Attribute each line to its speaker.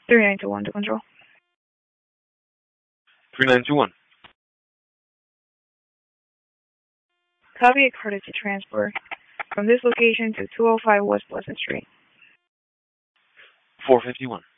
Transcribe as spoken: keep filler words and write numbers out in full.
Speaker 1: three nine two one to control.
Speaker 2: three nine two one.
Speaker 1: Copy a courtesy transport from this location to two oh five West Pleasant Street.
Speaker 2: four fifty-one.